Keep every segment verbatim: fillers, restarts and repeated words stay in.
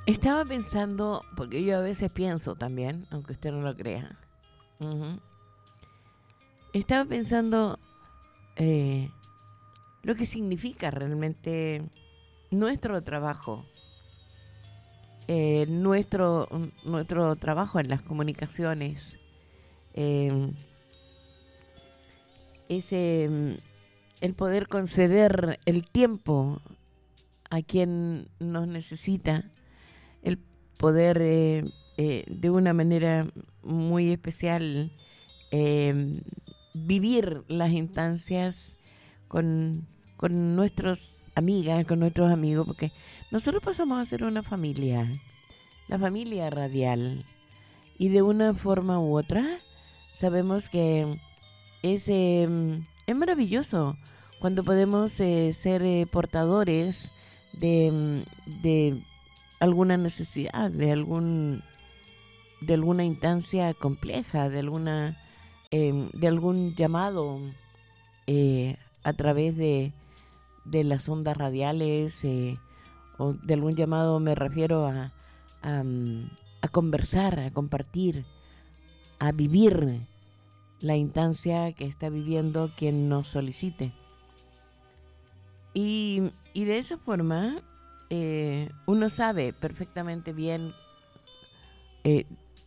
Estaba pensando, porque yo a veces pienso también, aunque usted no lo crea. Uh-huh. Estaba pensando eh, lo que significa realmente nuestro trabajo, eh, nuestro, nuestro trabajo en las comunicaciones, eh, ese, el poder conceder el tiempo a quien nos necesita, el poder eh, eh, de una manera muy especial eh, vivir las instancias con, con nuestras amigas, con nuestros amigos, porque nosotros pasamos a ser una familia, la familia radial, y de una forma u otra sabemos que es, eh, es maravilloso cuando podemos eh, ser eh, portadores de, de alguna necesidad, de algún de alguna instancia compleja, de alguna eh, de algún llamado eh, a través de, de las ondas radiales eh, o de algún llamado, me refiero a, a, a conversar, a compartir, a vivir la instancia que está viviendo quien nos solicite. Y, y de esa forma eh, uno sabe perfectamente bien eh,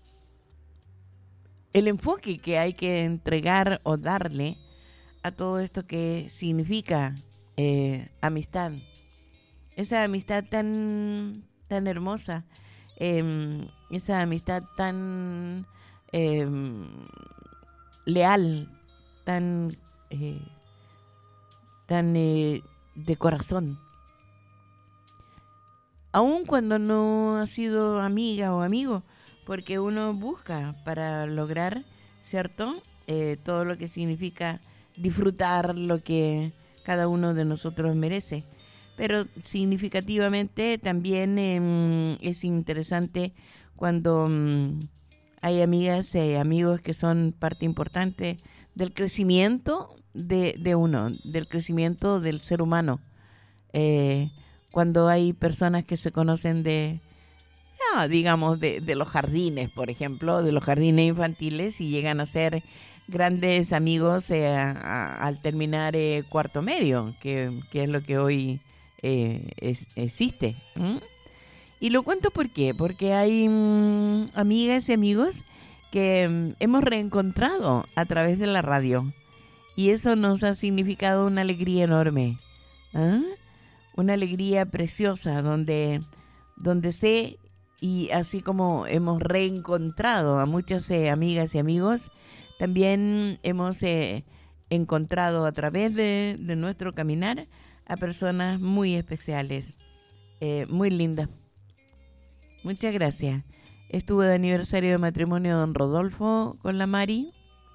el enfoque que hay que entregar o darle a todo esto que significa eh, amistad. Esa amistad tan, tan hermosa, eh, esa amistad tan eh, leal, tan, eh, tan eh, de corazón. Aun cuando no ha sido amiga o amigo, porque uno busca para lograr, ¿cierto? Eh, todo lo que significa disfrutar lo que cada uno de nosotros merece. Pero significativamente también eh, es interesante cuando eh, hay amigas y eh, amigos que son parte importante del crecimiento de, de uno, del crecimiento del ser humano. Eh, cuando hay personas que se conocen de, ah, digamos, de, de los jardines, por ejemplo, de los jardines infantiles y llegan a ser grandes amigos eh, a, a, al terminar eh, cuarto medio, que, que es lo que hoy eh, es, existe. ¿Mm? Y lo cuento por qué, porque hay mmm, amigas y amigos que mmm, hemos reencontrado a través de la radio y eso nos ha significado una alegría enorme. ¿Ah? Una alegría preciosa donde, donde sé, y así como hemos reencontrado a muchas eh, amigas y amigos, también hemos eh, encontrado a través de, de nuestro caminar a personas muy especiales, eh, muy lindas. Muchas gracias. Estuve de aniversario de matrimonio don Rodolfo con la Mari.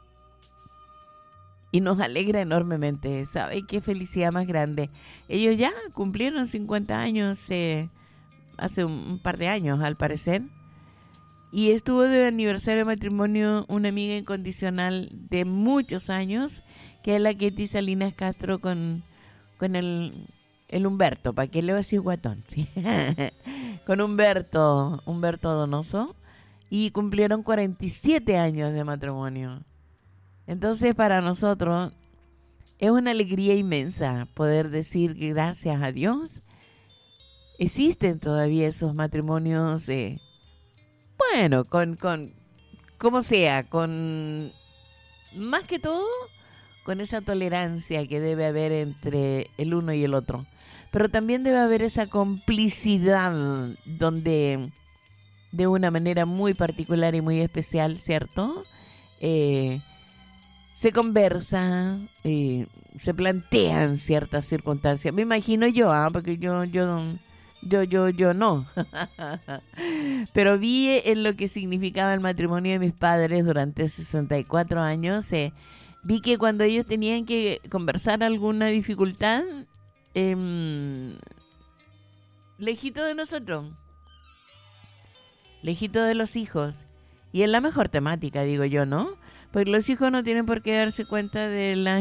Y nos alegra enormemente, ¿sabe? Qué felicidad más grande. Ellos ya cumplieron cincuenta años, eh, hace un, un par de años al parecer. Y estuvo de aniversario de matrimonio una amiga incondicional de muchos años, que es la Ketty Salinas Castro con, con el, el Humberto, ¿para qué le voy a decir guatón? ¿Sí? Con Humberto, Humberto Donoso. Y cumplieron cuarenta y siete años de matrimonio. Entonces para nosotros es una alegría inmensa poder decir que gracias a Dios existen todavía esos matrimonios, eh, bueno, con, con, como sea, con, más que todo, con esa tolerancia que debe haber entre el uno y el otro. Pero también debe haber esa complicidad donde de una manera muy particular y muy especial, ¿cierto? Eh, Se conversa, eh, se plantean ciertas circunstancias. Me imagino yo, ¿ah? Porque yo, yo, yo, yo, yo no. Pero vi en lo que significaba el matrimonio de mis padres durante sesenta y cuatro años. Eh, vi que cuando ellos tenían que conversar alguna dificultad, eh, lejito de nosotros, lejito de los hijos. Y es la mejor temática, digo yo, ¿no? Porque los hijos no tienen por qué darse cuenta de las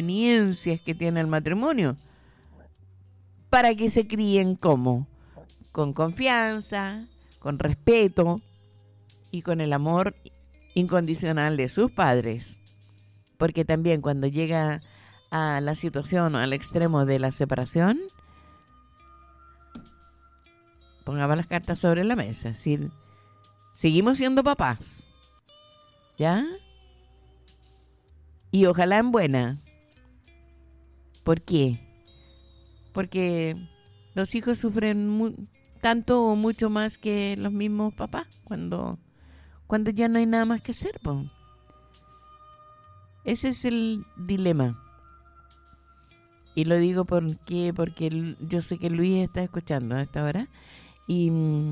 inconveniencias que tiene el matrimonio. Para que se críen, ¿cómo? con confianza, con respeto y con el amor incondicional de sus padres. Porque también cuando llega a la situación o al extremo de la separación, pongamos las cartas sobre la mesa. Es decir, seguimos siendo papás, ¿ya? Y ojalá en buena. ¿Por qué? Porque los hijos sufren mu- tanto o mucho más que los mismos papás cuando, cuando ya no hay nada más que hacer, po. Ese es el dilema. Y lo digo porque, porque yo sé que Luis está escuchando a esta hora y,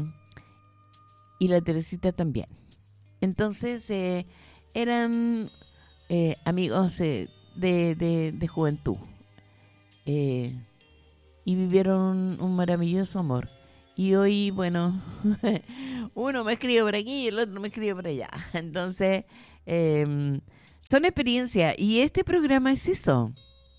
y la Teresita también. Entonces eh, eran eh, amigos eh, de, de, de juventud eh, y vivieron un, un maravilloso amor. Y hoy, bueno, uno me escribe por aquí y el otro me escribe por allá. Entonces, eh, son experiencias y este programa es eso.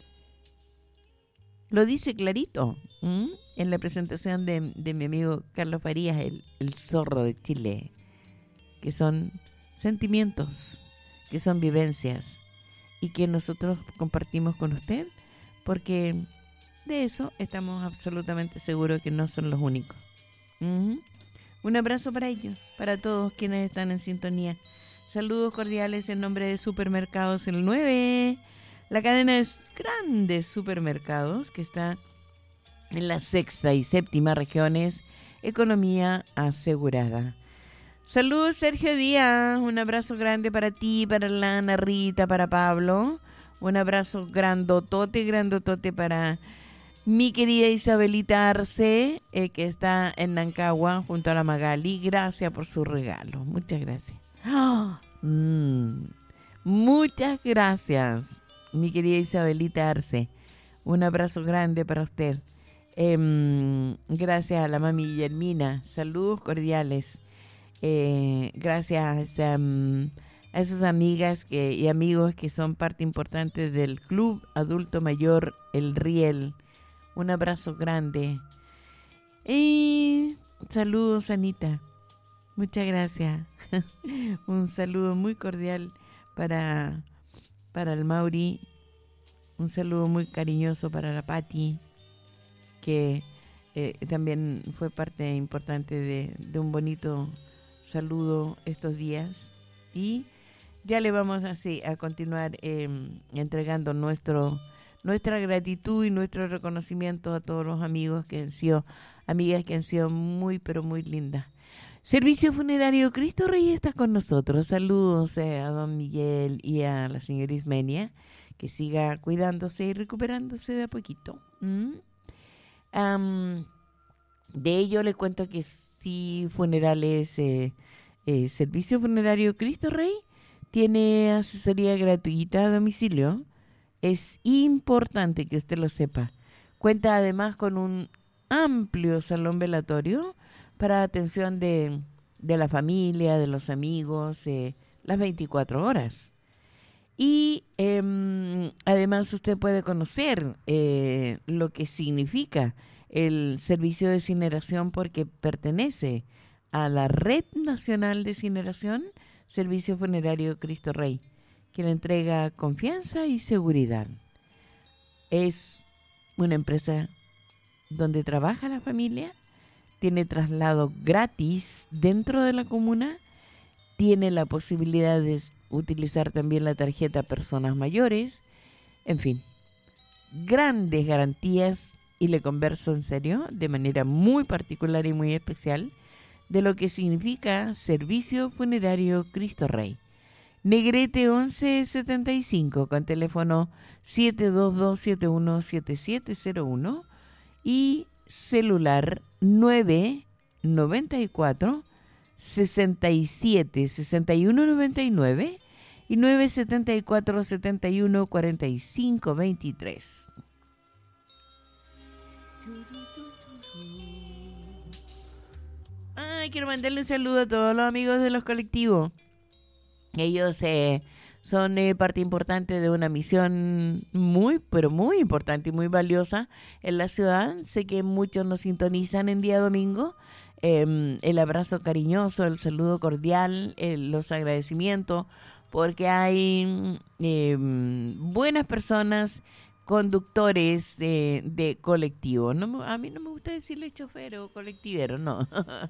Lo dice clarito, ¿m? En la presentación de, de mi amigo Carlos Farías, el, el zorro de Chile, que son sentimientos, que son vivencias y que nosotros compartimos con usted, porque de eso estamos absolutamente seguros que no son los únicos. ¿Mm? Un abrazo para ellos, para todos quienes están en sintonía. Saludos cordiales en nombre de Supermercados El nueve, la cadena de grandes supermercados que está en la sexta y séptima regiones, economía asegurada. Saludos Sergio Díaz, un abrazo grande para ti, para la Ana Rita, para Pablo. Un abrazo grandotote, grandotote para mi querida Isabelita Arce, eh, que está en Nancagua junto a la Magali. Gracias por su regalo, muchas gracias. ¡Oh! Mm, muchas gracias, mi querida Isabelita Arce. Un abrazo grande para usted. Eh, gracias a la mami Guillermina. Saludos cordiales. Eh, gracias um, a esas amigas que, y amigos que son parte importante del Club Adulto Mayor El Riel. Un abrazo grande. Y saludos, Anita. Muchas gracias. Un saludo muy cordial para, para el Mauri. Un saludo muy cariñoso para la Patti, que eh, también fue parte importante de, de un bonito saludo estos días. Y ya le vamos así a continuar eh, entregando nuestro nuestra gratitud y nuestro reconocimiento a todos los amigos que han sido, amigas que han sido muy pero muy lindas. Servicio Funerario Cristo Rey está con nosotros. Saludos eh, a don Miguel y a la señora Ismenia, que siga cuidándose y recuperándose de a poquito. ¿Mm? Um, de ello le cuento que sí, Funerales, eh, eh, Servicio Funerario Cristo Rey tiene asesoría gratuita a domicilio. Es importante que usted lo sepa. Cuenta además con un amplio salón velatorio para atención de, de la familia, de los amigos, eh, las veinticuatro horas. Y eh, además usted puede conocer eh, lo que significa el servicio de incineración, porque pertenece a la Red Nacional de Incineración, Servicio Funerario Cristo Rey, que le entrega confianza y seguridad. Es una empresa donde trabaja la familia, tiene traslado gratis dentro de la comuna, tiene la posibilidad de utilizar también la tarjeta Personas Mayores, en fin, grandes garantías, y le converso en serio, de manera muy particular y muy especial, de lo que significa Servicio Funerario Cristo Rey. Negrete once setenta y cinco con teléfono siete dos dos siete uno siete siete cero uno y celular nueve nueve cuatro sesenta y siete sesenta y uno noventa y nueve y nueve setenta y cuatro setenta y uno cuarenta y cinco veintitrés. Ay, quiero mandarle un saludo a todos los amigos de los colectivos. Ellos eh, son eh, parte importante de una misión muy, pero muy importante y muy valiosa en la ciudad. Sé que muchos nos sintonizan en día domingo. Eh, el abrazo cariñoso, el saludo cordial, eh, los agradecimientos, porque hay eh, buenas personas, conductores de, de colectivos. No, me- a mí no me gusta decirle chofer o colectivero, no.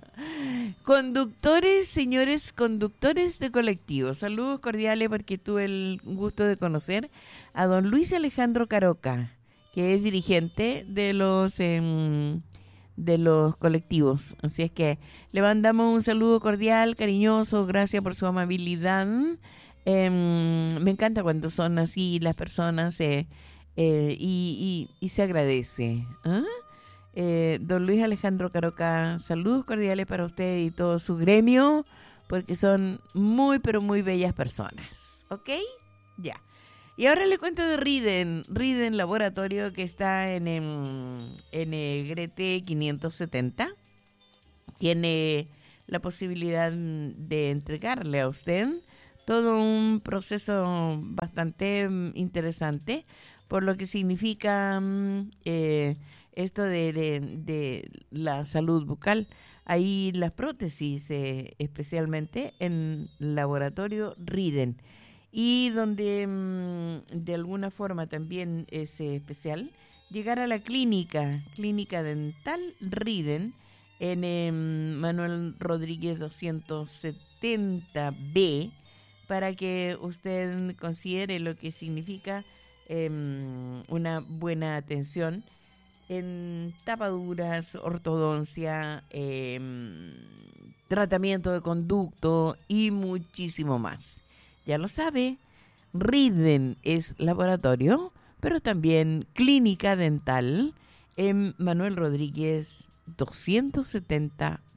Conductores, señores conductores de colectivos. Saludos cordiales porque tuve el gusto de conocer a don Luis Alejandro Caroca, que es dirigente de los em, de los colectivos. Así es que le mandamos un saludo cordial, cariñoso, gracias por su amabilidad. Em, me encanta cuando son así las personas eh, eh, y, y- y se agradece. ¿Ah? Eh, don Luis Alejandro Caroca, saludos cordiales para usted y todo su gremio, porque son muy, pero muy bellas personas. ¿Ok? Ya. Y ahora le cuento de Riden, Riden Laboratorio, que está en, em, en eh, Grete quinientos setenta. Tiene la posibilidad de entregarle a usted todo un proceso bastante mm, interesante, por lo que significa mm, eh, esto de, de- de la salud bucal. Ahí las prótesis, eh, especialmente en laboratorio Riden. Y donde mm, de alguna forma también es eh, especial llegar a la clínica, clínica dental Riden, en em, Manuel Rodríguez doscientos setenta B, para que usted considere lo que significa em, una buena atención en tapaduras, ortodoncia, em, tratamiento de conducto y muchísimo más. Ya lo sabe, Riden es laboratorio, pero también clínica dental en Manuel Rodríguez doscientos setenta